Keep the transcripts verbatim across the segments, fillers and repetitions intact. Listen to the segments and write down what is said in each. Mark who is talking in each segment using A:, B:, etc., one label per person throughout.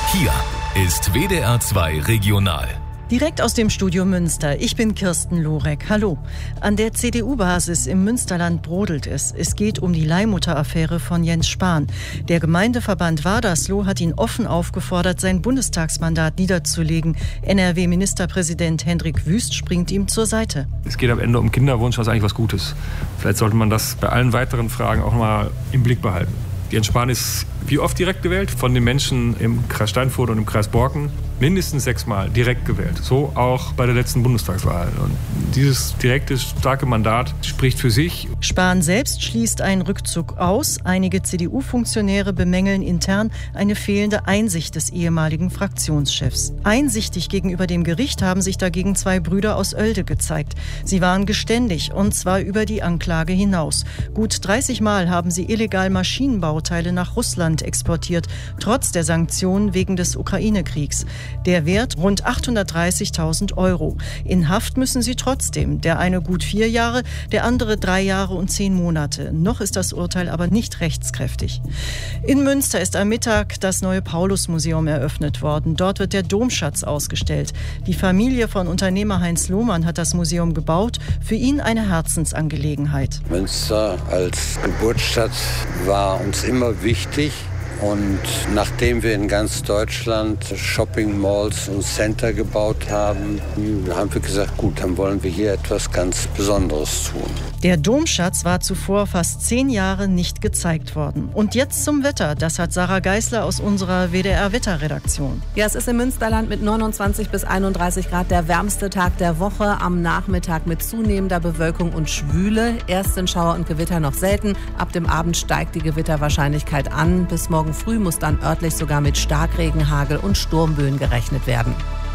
A: Hier ist W D R zwei Regional.
B: Direkt aus dem Studio Münster. Ich bin Kirsten Lorek. Hallo. An der C D U-Basis im Münsterland brodelt es. Es geht um die Leihmutter-Affäre von Jens Spahn. Der Gemeindeverband Wadersloh hat ihn offen aufgefordert, sein Bundestagsmandat niederzulegen. N R W-Ministerpräsident Hendrik Wüst springt ihm zur Seite.
C: Es geht am Ende um Kinderwunsch, was eigentlich was Gutes. Vielleicht sollte man das bei allen weiteren Fragen auch mal im Blick behalten. Jens Spahn ist wie oft direkt gewählt von den Menschen im Kreis Steinfurt und im Kreis Borken. Mindestens sechsmal direkt gewählt. So auch bei der letzten Bundestagswahl. Und dieses direkte, starke Mandat spricht für sich.
B: Spahn selbst schließt einen Rückzug aus. Einige C D U-Funktionäre bemängeln intern eine fehlende Einsicht des ehemaligen Fraktionschefs. Einsichtig gegenüber dem Gericht haben sich dagegen zwei Brüder aus Oelde gezeigt. Sie waren geständig, und zwar über die Anklage hinaus. Gut dreißig Mal haben sie illegal Maschinenbauteile nach Russland exportiert, trotz der Sanktionen wegen des Ukraine-Kriegs. Der Wert rund achthundertdreißigtausend Euro. In Haft müssen sie trotzdem. Der eine gut vier Jahre, der andere drei Jahre und zehn Monate. Noch ist das Urteil aber nicht rechtskräftig. In Münster ist am Mittag das neue Paulusmuseum eröffnet worden. Dort wird der Domschatz ausgestellt. Die Familie von Unternehmer Heinz Lohmann hat das Museum gebaut. Für ihn eine Herzensangelegenheit.
D: Münster als Geburtsstadt war uns immer wichtig. Und nachdem wir in ganz Deutschland Shopping Malls und Center gebaut haben, haben wir gesagt, gut, dann wollen wir hier etwas ganz Besonderes tun.
B: Der Domschatz war zuvor fast zehn Jahre nicht gezeigt worden. Und jetzt zum Wetter. Das hat Sarah Geisler aus unserer W D R-Wetterredaktion.
E: Ja, es ist im Münsterland mit neunundzwanzig bis einunddreißig Grad der wärmste Tag der Woche. Am Nachmittag mit zunehmender Bewölkung und Schwüle. Erst sind Schauer und Gewitter noch selten. Ab dem Abend steigt die Gewitterwahrscheinlichkeit an. Bis morgen früh muss dann örtlich sogar mit Starkregen, Hagel und Sturmböen gerechnet werden.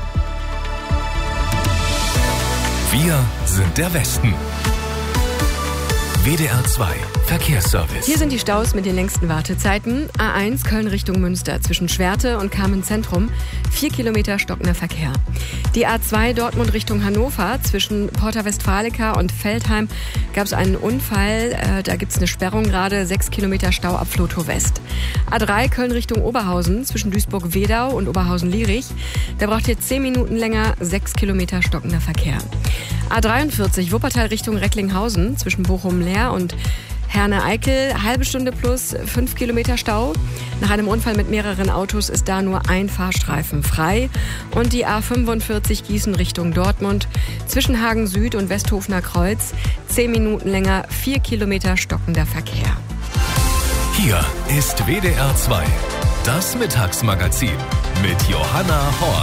A: Wir sind der Westen. W D R zwei Verkehrsservice.
F: Hier sind die Staus mit den längsten Wartezeiten. A eins Köln Richtung Münster zwischen Schwerte und Kamen Zentrum. Vier Kilometer stockender Verkehr. Die A zwei Dortmund Richtung Hannover zwischen Porta Westfalica und Feldheim gab es einen Unfall. Äh, da gibt es eine Sperrung gerade. Sechs Kilometer Stau ab Flotow West. A drei Köln Richtung Oberhausen zwischen Duisburg-Wedau und Oberhausen-Lierich. Da braucht ihr zehn Minuten länger. Sechs Kilometer stockender Verkehr. A dreiundvierzig Wuppertal Richtung Recklinghausen zwischen Bochum-Leer und Herne-Eickel, halbe Stunde plus fünf Kilometer Stau. Nach einem Unfall mit mehreren Autos ist da nur ein Fahrstreifen frei. Und die A fünfundvierzig Gießen Richtung Dortmund zwischen Hagen Süd und Westhofener Kreuz, zehn Minuten länger, vier Kilometer stockender Verkehr.
A: Hier ist W D R zwei, das Mittagsmagazin mit Johanna Horn.